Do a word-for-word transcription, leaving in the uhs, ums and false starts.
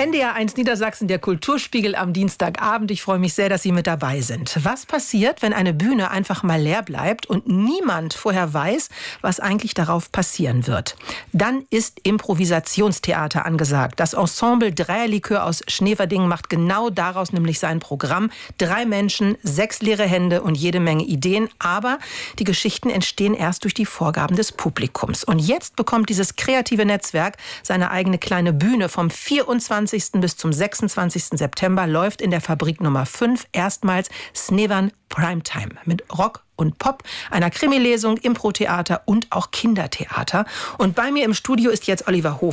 N D R eins Niedersachsen, der Kulturspiegel am Dienstagabend. Ich freue mich sehr, dass Sie mit dabei sind. Was passiert, wenn eine Bühne einfach mal leer bleibt und niemand vorher weiß, was eigentlich darauf passieren wird? Dann ist Improvisationstheater angesagt. Das Ensemble Dreierlikör aus Schneverdingen macht genau daraus nämlich sein Programm. Drei Menschen, sechs leere Hände und jede Menge Ideen. Aber die Geschichten entstehen erst durch die Vorgaben des Publikums. Und jetzt bekommt dieses kreative Netzwerk seine eigene kleine Bühne. Vom vierundzwanzigsten bis zum sechsundzwanzigsten September läuft in der Fabrik Nummer fünf erstmals Snevern Primetime mit Rock und Pop, einer Krimilesung, Impro-Theater und auch Kindertheater. Und bei mir im Studio ist jetzt Oliver Hof.